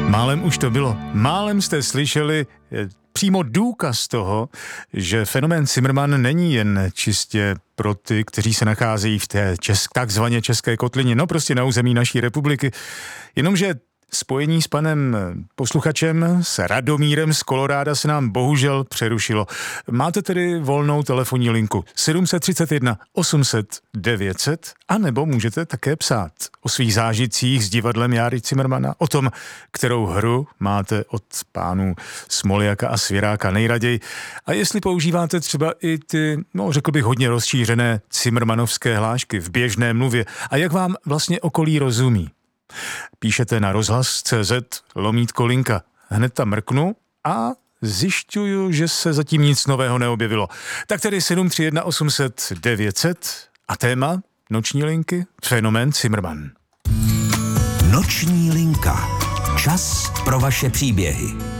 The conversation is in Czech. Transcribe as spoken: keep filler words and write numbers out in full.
Málem už to bylo. Málem jste slyšeli přímo důkaz toho, že fenomén Cimrman není jen čistě pro ty, kteří se nacházejí v té česk, takzvaně české kotlině, no prostě na území naší republiky, jenomže spojení s panem posluchačem, s Radomírem z Koloráda se nám bohužel přerušilo. Máte tedy volnou telefonní linku sedm set třicet jedna osm set devět set, anebo můžete také psát o svých zážitcích s divadlem Járy Cimrmana, o tom, kterou hru máte od pánů Smoljaka a Svěráka nejraději a jestli používáte třeba i ty, no řekl bych hodně rozšířené cimrmanovské hlášky v běžné mluvě a jak vám vlastně okolí rozumí. Píšete na rozhlas tečka cé zet lomítko linka. Hned tam mrknu a zjišťuju, že se zatím nic nového neobjevilo. Tak tedy sedm tři jedna osm set devět set a téma noční linky fenomén Cimrman. Noční linka. Čas pro vaše příběhy.